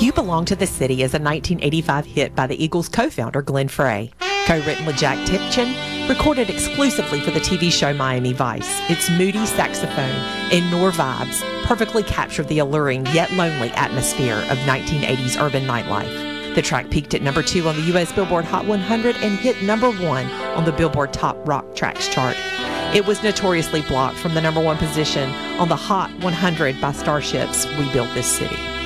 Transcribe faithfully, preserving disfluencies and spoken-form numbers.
You Belong to the City is a nineteen eighty-five hit by the Eagles co-founder Glenn Frey. Co-written with Jack Tipton, recorded exclusively for the T V show Miami Vice. Its moody saxophone and Noor vibes perfectly capture the alluring yet lonely atmosphere of nineteen eighties urban nightlife. The track peaked at number two on the U S Billboard Hot one hundred and hit number one on the Billboard Top Rock Tracks chart. It was notoriously blocked from the number one position on the Hot one hundred by Starship's We Built This City.